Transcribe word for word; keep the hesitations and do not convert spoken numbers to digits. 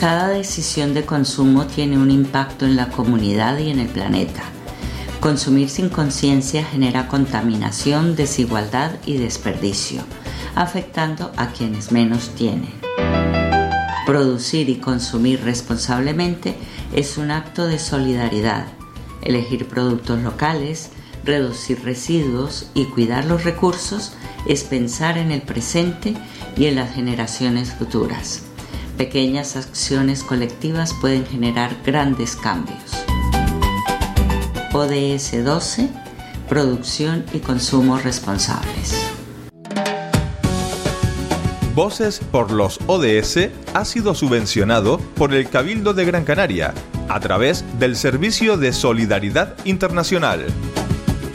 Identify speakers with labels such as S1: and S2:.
S1: Cada decisión de consumo tiene un impacto en la comunidad y en el planeta. Consumir sin conciencia genera contaminación, desigualdad y desperdicio, afectando a quienes menos tienen. Producir y consumir responsablemente es un acto de solidaridad. Elegir productos locales, reducir residuos y cuidar los recursos es pensar en el presente y en las generaciones futuras. Pequeñas acciones colectivas pueden generar grandes cambios. O D S doce, Producción y Consumo Responsables.
S2: Voces por los O D S ha sido subvencionado por el Cabildo de Gran Canaria a través del Servicio de Solidaridad Internacional.